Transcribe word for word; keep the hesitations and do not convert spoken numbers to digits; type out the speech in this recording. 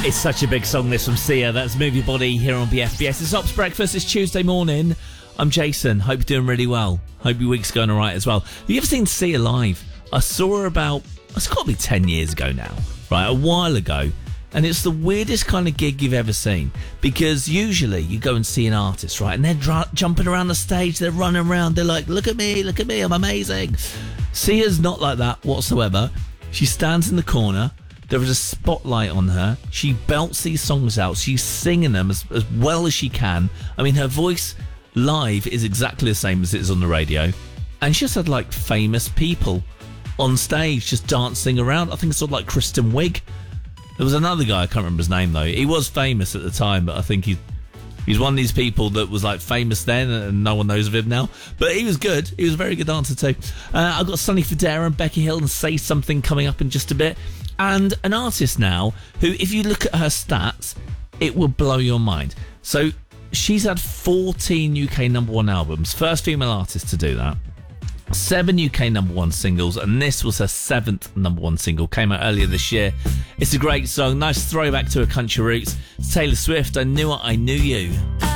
It's such a big song, this from Sia. That's Move Your Body here on B F B S. It's Ops Breakfast. It's Tuesday morning. I'm Jason. Hope you're doing really well. Hope your week's going all right as well. Have you ever seen Sia live? I saw her about, it's got to be ten years ago now, right? A while ago. And it's the weirdest kind of gig you've ever seen. Because usually you go and see an artist, right? And they're dr- jumping around the stage. They're running around. They're like, look at me, look at me. I'm amazing. Sia's not like that whatsoever. She stands in the corner. There is a spotlight on her. She belts these songs out. She's singing them as, as well as she can. I mean, her voice live is exactly the same as it is on the radio. And she just had, like, famous people on stage just dancing around. I think it's sort of like Kristen Wiig. There was another guy, I can't remember his name, though. He was famous at the time, but I think he, he's one of these people that was, like, famous then and no one knows of him now. But he was good. He was a very good dancer, too. Uh, I've got Sonny Fodera and Becky Hill and Say Something coming up in just a bit. And an artist now who, if you look at her stats, it will blow your mind. So she's had fourteen U K number one albums. First female artist to do that. Seven U K number one singles. And this was her seventh number one single. Came out earlier this year. It's a great song. Nice throwback to her country roots. It's Taylor Swift. I Knew It, I Knew You.